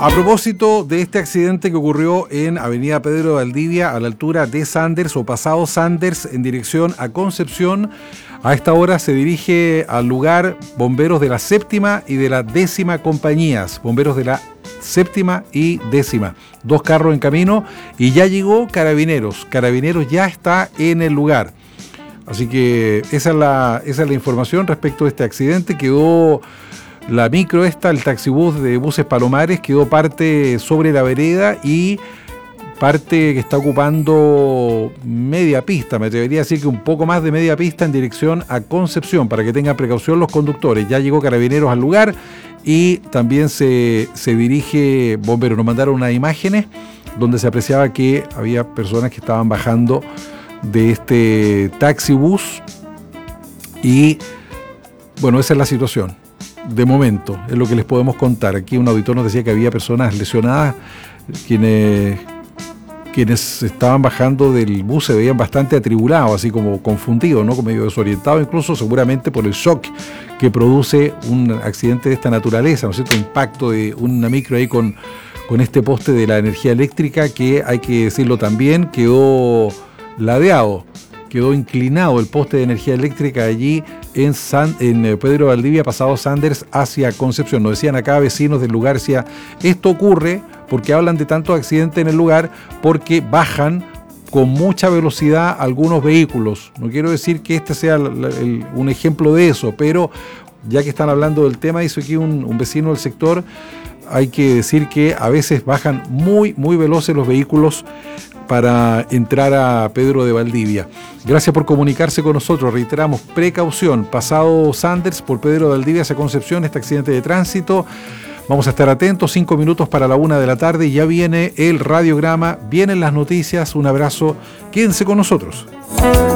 a propósito de este accidente que ocurrió en Avenida Pedro de Valdivia, a la altura de Sanders o pasado Sanders, en dirección a Concepción, a esta hora se dirige al lugar bomberos de la 7ª y de la 10ª compañías, bomberos de la 7ª y 10ª, 2 carros en camino, y ya llegó Carabineros ya está en el lugar. Así que esa es la información respecto de este accidente. Quedó la micro el taxibús de Buses Palomares, quedó parte sobre la vereda y parte que está ocupando media pista, me atrevería a decir que un poco más de media pista en dirección a Concepción, para que tengan precaución los conductores. Ya llegó Carabineros al lugar y también se dirige bomberos. Nos mandaron unas imágenes donde se apreciaba que había personas que estaban bajando de este taxibús y bueno, esa es la situación de momento, es lo que les podemos contar. Aquí un auditor nos decía que había personas lesionadas, quienes estaban bajando del bus se veían bastante atribulados, así como confundidos, ¿no? Como medio desorientados, incluso seguramente por el shock que produce un accidente de esta naturaleza, ¿no es cierto? Impacto de una micro ahí con este poste de la energía eléctrica que, hay que decirlo también, quedó ladeado, quedó inclinado el poste de energía eléctrica allí en Pedro de Valdivia, pasado Sanders hacia Concepción. Nos decían acá vecinos del lugar, decía, esto ocurre porque hablan de tantos accidentes en el lugar, porque bajan con mucha velocidad algunos vehículos. No quiero decir que este sea un ejemplo de eso, pero ya que están hablando del tema, dice aquí un vecino del sector, hay que decir que a veces bajan muy, muy veloces los vehículos para entrar a Pedro de Valdivia. Gracias por comunicarse con nosotros. Reiteramos, precaución, pasado Sanders por Pedro de Valdivia hacia Concepción, este accidente de tránsito. Vamos a estar atentos, 5 minutos para la 1 de la tarde. Ya viene el radiograma, vienen las noticias. Un abrazo, quédense con nosotros.